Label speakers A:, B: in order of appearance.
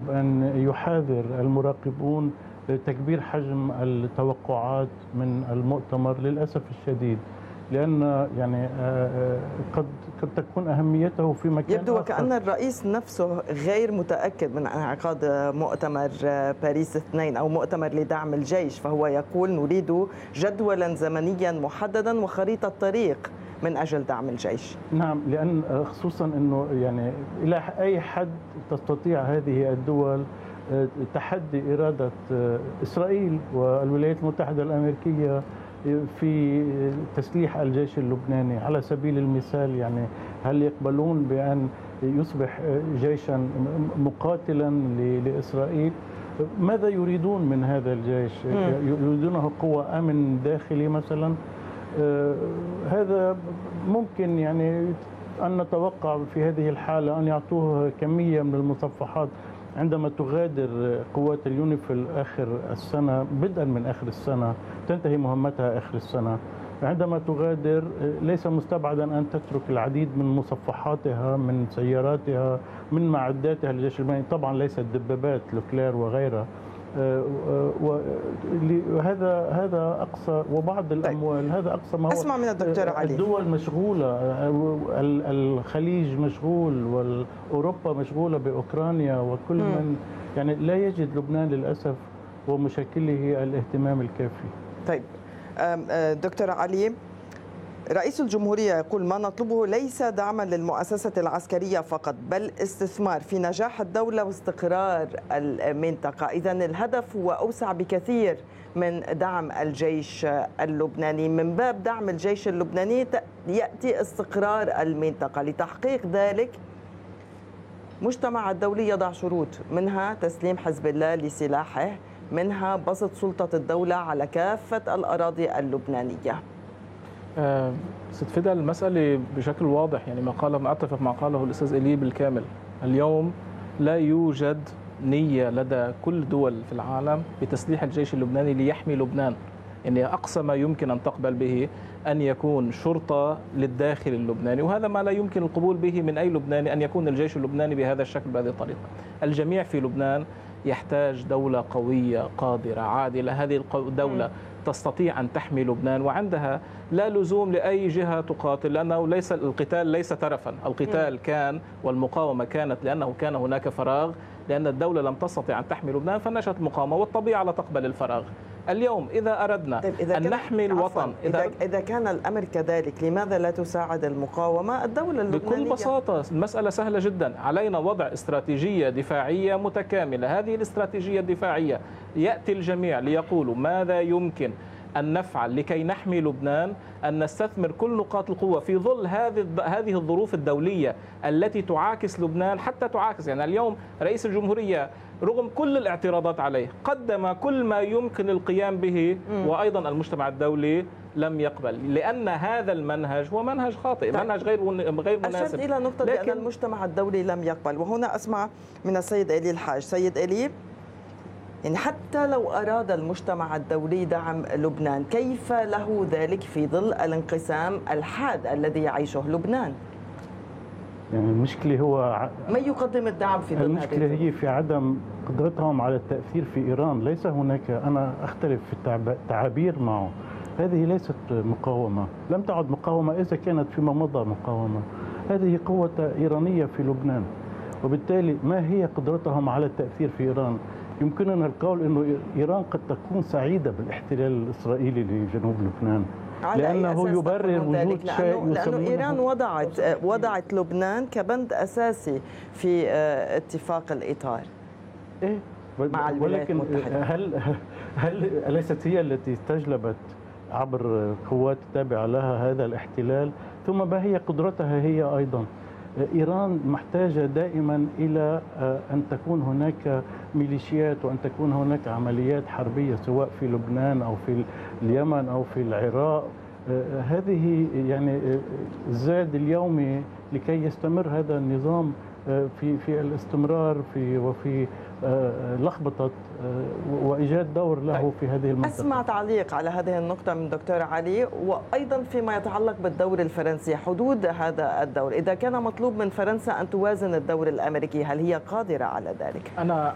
A: يجب أن يحاذر المراقبون تكبير حجم التوقعات من المؤتمر للأسف الشديد، لأن يعني قد تكون أهميته في مكان
B: يبدو
A: آخر.
B: وكأن الرئيس نفسه غير متأكد من انعقاد مؤتمر باريس 2 أو مؤتمر لدعم الجيش، فهو يقول نريد جدولا زمنيا محددا وخريطة طريق من أجل دعم الجيش.
A: نعم، لأن خصوصا أنه يعني إلى أي حد تستطيع هذه الدول تحدي إرادة إسرائيل والولايات المتحدة الأمريكية في تسليح الجيش اللبناني. على سبيل المثال يعني هل يقبلون بأن يصبح جيشا مقاتلا لإسرائيل؟ ماذا يريدون من هذا الجيش؟ يريدونه قوة أمن داخلي مثلا؟ هذا ممكن يعني أن نتوقع في هذه الحالة أن يعطوه كمية من المصفحات عندما تغادر قوات اليونيفيل آخر السنة، بدءا من آخر السنة، تنتهي مهمتها آخر السنة. عندما تغادر ليس مستبعدا أن تترك العديد من مصفحاتها، من سياراتها، من معداتها للجيش اللبناني، طبعا ليست دبابات لوكلير وغيرها. وهذا أقصى، وبعض الأموال هذا أقصى ما هو.
B: أسمع من الدكتور علي.
A: الدول مشغولة، الخليج مشغول، وأوروبا مشغولة بأوكرانيا، وكل من يعني لا يجد لبنان للأسف ومشاكله الاهتمام الكافي.
B: طيب دكتور علي، رئيس الجمهورية يقول ما نطلبه ليس دعما للمؤسسة العسكرية فقط بل استثمار في نجاح الدولة واستقرار المنطقة. إذن الهدف هو أوسع بكثير من دعم الجيش اللبناني. من باب دعم الجيش اللبناني يأتي استقرار المنطقة. لتحقيق ذلك مجتمع الدولي يضع شروط، منها تسليم حزب الله لسلاحه، منها بسط سلطة الدولة على كافة الأراضي اللبنانية.
C: ست فدا، المسألة بشكل واضح، يعني ما أتفق ما قاله الأستاذ إلي بالكامل. اليوم لا يوجد نية لدى كل دول في العالم بتسليح الجيش اللبناني ليحمي لبنان. يعني أقصى ما يمكن أن تقبل به أن يكون شرطة للداخل اللبناني، وهذا ما لا يمكن القبول به من أي لبناني، أن يكون الجيش اللبناني بهذا الشكل بهذه الطريقة. الجميع في لبنان يحتاج دولة قوية قادرة عادلة. هذه الدولة تستطيع أن تحمي لبنان، وعندها لا لزوم لأي جهة تقاتل، لأنه القتال ليس ترفا. القتال كان والمقاومة كانت لأنه كان هناك فراغ، لأن الدولة لم تستطع أن تحمي لبنان فنشأت المقاومة، والطبيعة لا تقبل الفراغ. اليوم إذا أردنا أن نحمي الوطن،
B: إذا كان الأمر كذلك، لماذا لا تساعد المقاومة الدولة اللبنانية؟
C: بكل بساطة المسألة سهلة جدا. علينا وضع استراتيجية دفاعية متكاملة. هذه الاستراتيجية الدفاعية يأتي الجميع ليقولوا ماذا يمكن أن نفعل لكي نحمي لبنان، أن نستثمر كل نقاط القوة في ظل هذه الظروف الدولية التي تعاكس لبنان، حتى تعاكس. يعني اليوم رئيس الجمهورية رغم كل الاعتراضات عليه قدم كل ما يمكن القيام به، وأيضا المجتمع الدولي لم يقبل، لأن هذا المنهج هو منهج خاطئ، منهج غير مناسب.
B: أشرت إلى نقطة بأن المجتمع الدولي لم يقبل، وهنا أسمع من السيد إلي الحاج. سيد إلي، يعني حتى لو أراد المجتمع الدولي دعم لبنان، كيف له ذلك في ظل الانقسام الحاد الذي يعيشه لبنان؟
A: يعني المشكلة هو
B: من يقدم الدعم في ظل
A: المشكلة هي في عدم قدرتهم على التأثير في إيران. ليس هناك، أنا أختلف في التعابير معه. هذه ليست مقاومة، لم تعد مقاومة إذا كانت فيما مضى مقاومة. هذه قوة إيرانية في لبنان، وبالتالي ما هي قدرتهم على التأثير في إيران؟ يمكننا القول أنه إيران قد تكون سعيدة بالاحتلال الإسرائيلي لجنوب لبنان، لأنه يبرر وجود شيء.
B: لأنه إيران وضعت لبنان كبند أساسي في اتفاق الإطار مع الولايات المتحدة.
A: هل أليست هي التي استجلبت عبر قوات تابعة لها هذا الاحتلال؟ ثم ما هي قدرتها هي أيضا؟ إيران محتاجة دائما إلى أن تكون هناك ميليشيات، وأن تكون هناك عمليات حربية سواء في لبنان أو في اليمن أو في العراق. هذه يعني الزاد اليومي لكي يستمر هذا النظام في الاستمرار وفي لخبطة وإيجاد دور له في هذه المنطقة.
B: أسمع تعليق على هذه النقطة من دكتور علي، وأيضا فيما يتعلق بالدور الفرنسي، حدود هذا الدور. إذا كان مطلوب من فرنسا أن توازن الدور الأمريكي، هل هي قادرة على ذلك؟
C: أنا